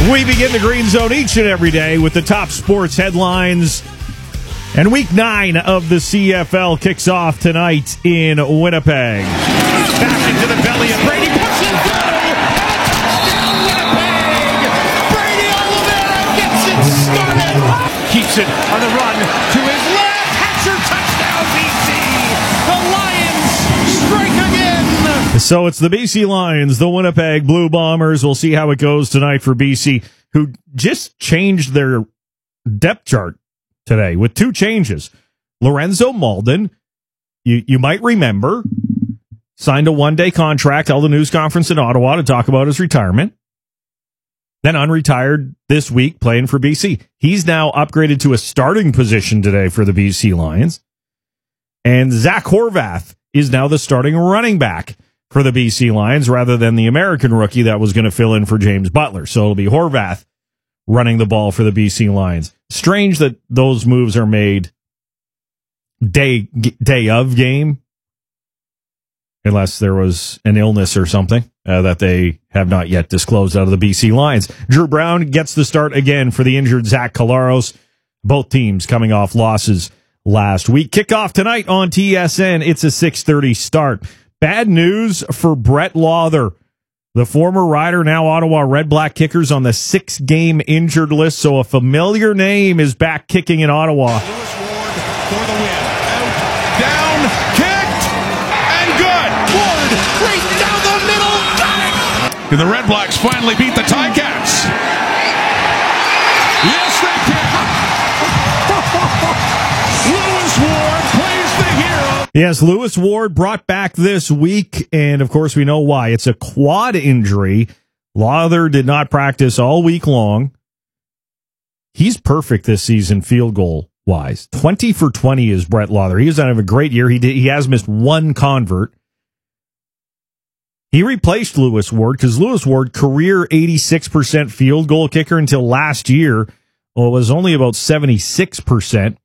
We begin the Green Zone each and every day with the top sports headlines. And Week 9 of the CFL kicks off tonight in Winnipeg. Back into the belly of Brady. Pushes through. Touchdown, Winnipeg. Brady Oliveira gets it started. Keeps it on the run to his left. Hatcher touchdown, BC. The Lions strike again. So it's the BC Lions, the Winnipeg Blue Bombers. We'll see how it goes tonight for BC, who just changed their depth chart today with two changes. Lorenzo Malden, you might remember, signed a one-day contract, held a news conference in Ottawa to talk about his retirement. Then unretired this week, playing for BC. He's now upgraded to a starting position today for the BC Lions. And Zach Horvath is now the starting running back for the BC Lions rather than the American rookie that was going to fill in for James Butler. So it'll be Horvath running the ball for the BC Lions. Strange that those moves are made day of game, unless there was an illness or something that they have not yet disclosed out of the BC Lions. Drew Brown gets the start again for the injured Zach Collaros. Both teams coming off losses last week. Kickoff tonight on TSN. It's a 6:30 start. Bad news for Brett Lauther. The former Rider, now Ottawa Red Black Kickers on the 6-game injured list, so a familiar name is back kicking in Ottawa. Lewis Ward for the win. Out, down, kicked, and good. Ward, right down the middle, got it! And the Red Blacks finally beat the Ticats. Yes, they can. Lewis Ward plays the hero. Yes, Lewis Ward brought back this week, and of course we know why. It's a quad injury. Lauther did not practice all week long. He's perfect this season field goal-wise. 20 for 20 is Brett Lauther. He's having a great year. He has missed one convert. He replaced Lewis Ward because Lewis Ward, career 86% field goal kicker until last year. Well, it was only about 76%.